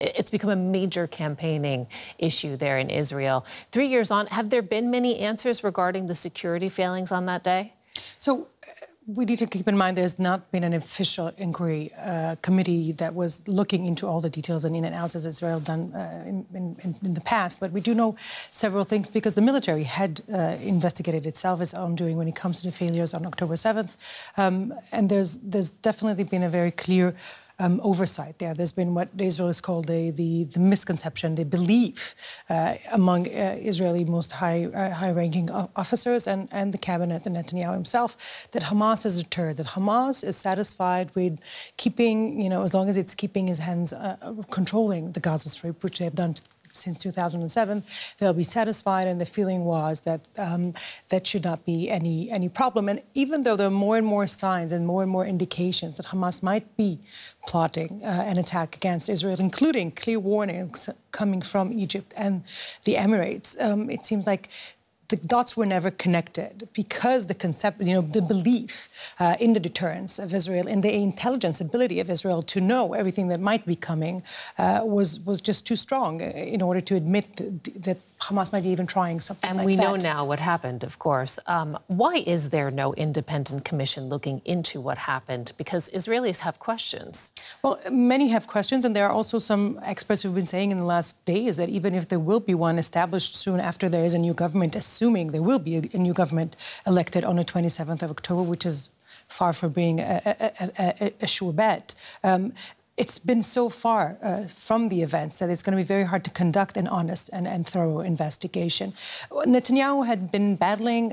it's become a major campaigning issue there in Israel. 3 years on, have there been many answers regarding the security failings on that day? So we need to keep in mind there's not been an official inquiry committee that was looking into all the details and in and outs as Israel done in the past. But we do know several things because the military had investigated itself, its own doing when it comes to the failures on October 7th. And there's definitely been a very clear oversight there. There's been what Israel is called the misconception, the belief among Israeli most high-ranking officers and the cabinet and Netanyahu himself that Hamas is deterred, that Hamas is satisfied with keeping, as long as it's keeping his hands controlling the Gaza Strip, which they have done since 2007, they'll be satisfied, and the feeling was that that should not be any problem. And even though there are more and more signs and more indications that Hamas might be plotting an attack against Israel, including clear warnings coming from Egypt and the Emirates, it seems like the dots were never connected because the concept, the belief in the deterrence of Israel, in the intelligence ability of Israel to know everything that might be coming was just too strong in order to admit that Hamas might be even trying something like that. And we know now what happened, of course. Why is there no independent commission looking into what happened? Because Israelis have questions. Well, many have questions, and there are also some experts who've been saying in the last days that even if there will be one established soon after there is a new government, assuming there will be a new government elected on the 27th of October, which is far from being a sure bet, it's been so far from the events that it's going to be very hard to conduct an honest and thorough investigation. Netanyahu had been battling,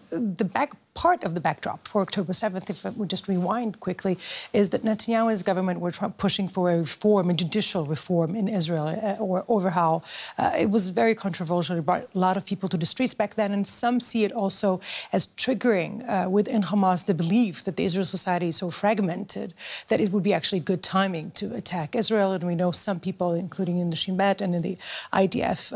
part of the backdrop for October 7th, if we just rewind quickly, is that Netanyahu's government were pushing for a reform, a judicial reform in Israel, or overhaul. It was very controversial. It brought a lot of people to the streets back then, and some see it also as triggering within Hamas the belief that the Israel society is so fragmented that it would be actually good timing to attack Israel. And we know some people, including in the Shin Bet and in the IDF,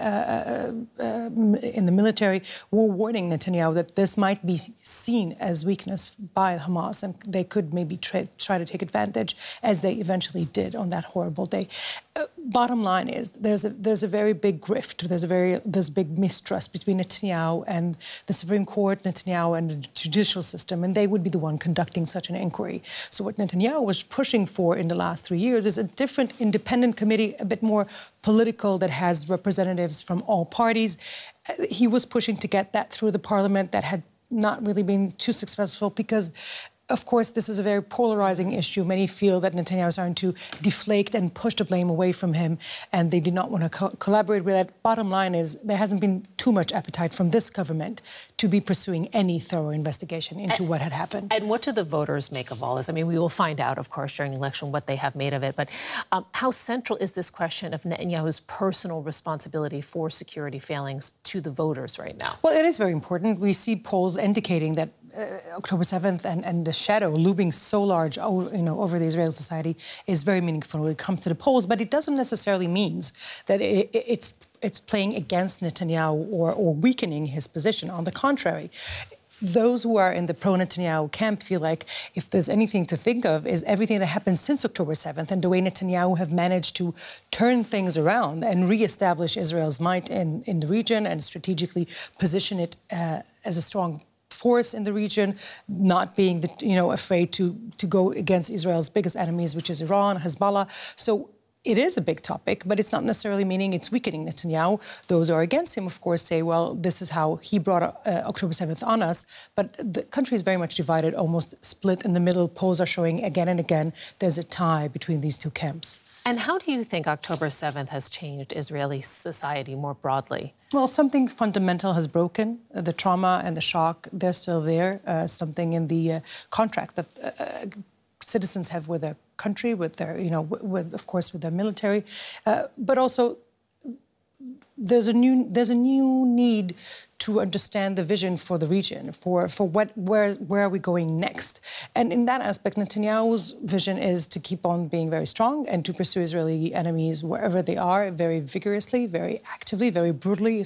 in the military, were warning Netanyahu that this might be seen as weakness by Hamas, and they could maybe try to take advantage, as they eventually did on that horrible day. Bottom line is there's a very big grift, there's big mistrust between Netanyahu and the Supreme Court, Netanyahu and the judicial system, and they would be the one conducting such an inquiry. So what Netanyahu was pushing for in the last 3 years is a different independent committee, a bit more political, that has representatives from all parties. He was pushing to get that through the parliament. That had not really been too successful because, of course, this is a very polarizing issue. Many feel that Netanyahu is trying to deflate and push the blame away from him, and they did not want to collaborate with that. Bottom line is there hasn't been too much appetite from this government to be pursuing any thorough investigation into what had happened. And what do the voters make of all this? I mean, we will find out, of course, during the election what they have made of it. But how central is this question of Netanyahu's personal responsibility for security failings to the voters right now? Well, it is very important. We see polls indicating that October 7th and the shadow looming so large over the Israeli society is very meaningful when it comes to the polls, but it doesn't necessarily mean that it's playing against Netanyahu or weakening his position. On the contrary, those who are in the pro-Netanyahu camp feel like if there's anything to think of is everything that happened since October 7th and the way Netanyahu have managed to turn things around and reestablish Israel's might in the region and strategically position it as a strong force in the region, not being afraid to go against Israel's biggest enemies, which is Iran, Hezbollah. So it is a big topic, but it's not necessarily meaning it's weakening Netanyahu. Those who are against him, of course, say, well, this is how he brought October 7th on us. But the country is very much divided, almost split in the middle. Polls are showing again and again there's a tie between these two camps. And how do you think October 7th has changed Israeli society more broadly? Well, something fundamental has broken. The trauma and the shock, they're still there. Something in the contract that citizens have with their country, with their, of course, with their military, but also there's a new need to understand the vision for the region, for where are we going next? And in that aspect, Netanyahu's vision is to keep on being very strong and to pursue Israeli enemies wherever they are, very vigorously, very actively, very brutally.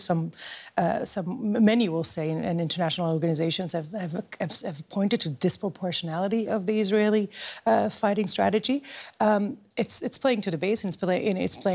Many will say, and international organizations have pointed to disproportionality of the Israeli fighting strategy. It's playing to the base, and it's playing